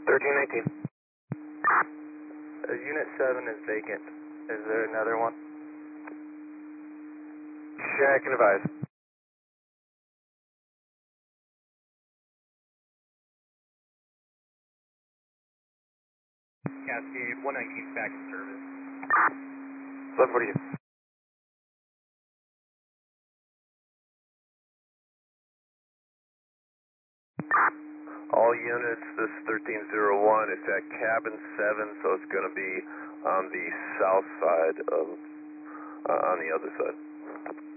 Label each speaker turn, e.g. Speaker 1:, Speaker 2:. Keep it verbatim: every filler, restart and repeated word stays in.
Speaker 1: thirteen nineteen. Uh, unit seven is vacant. Is there another one? Check and advise. Cascade, one nineteen back in service. eleven forty. All units, this is thirteen oh one, it's at cabin seven, so it's going to be on the south side of, uh, on the other side.